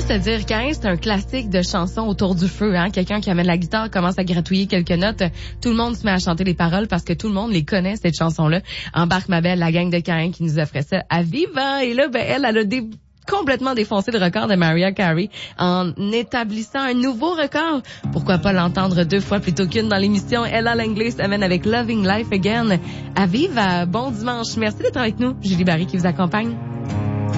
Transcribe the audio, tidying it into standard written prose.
te dire, Caïn, c'est un classique de chansons autour du feu, hein. Quelqu'un qui amène la guitare, commence à gratouiller quelques notes, tout le monde se met à chanter les paroles parce que tout le monde les connaît, cette chanson-là. Embarque ma belle, la gang de Caïn qui nous offrait ça à Viva. Et là, elle a complètement défoncé le record de Mariah Carey en établissant un nouveau record. Pourquoi pas l'entendre 2 fois plutôt qu'une dans l'émission. Ella Langley s'amène avec Loving Life Again. À Viva, bon dimanche. Merci d'être avec nous. Julie Barry qui vous accompagne.